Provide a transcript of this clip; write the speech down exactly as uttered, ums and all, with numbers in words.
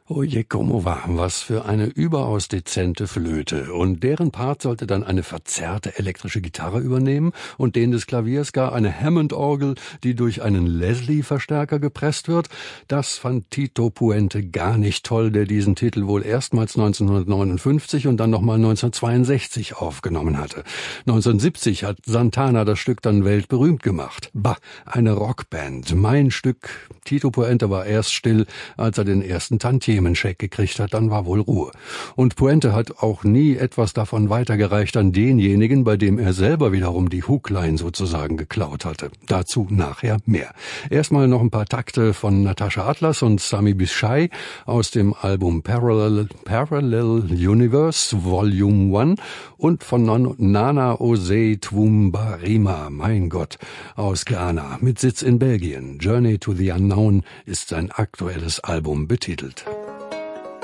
Oje, como va, was für eine überaus dezente Flöte. Und deren Part sollte dann eine verzerrte elektrische Gitarre übernehmen und den des Klaviers gar eine Hammond-Orgel, die durch einen Leslie-Verstärker gepresst wird. Das fand Tito Puente gar nicht toll, der diesen Titel wohl erstmals neunzehnhundertneunundfünfzig und dann nochmal neunzehnhundertzweiundsechzig aufgenommen hatte. neunzehnhundertsiebzig hat Santana das Stück dann weltberühmt gemacht. Bah, eine Rockband, mein Stück. Tito Puente war erst still, als er den ersten Tantiemenscheck gekriegt hat, dann war wohl Ruhe. Und Puente hat auch nie etwas davon weitergereicht an denjenigen, bei dem er selber wiederum die Hookline sozusagen geklaut hatte. Dazu nachher mehr. Erstmal noch ein paar Takte von Natascha Atlas und Sami Bichai aus dem Album Parallel, Parallel Universe Volume eins und von Non- Nana Osei Twumbarima, mein Gott, aus Ghana, mit Sitz in Belgien. Journey to the Unknown ist sein aktuelles Album betitelt.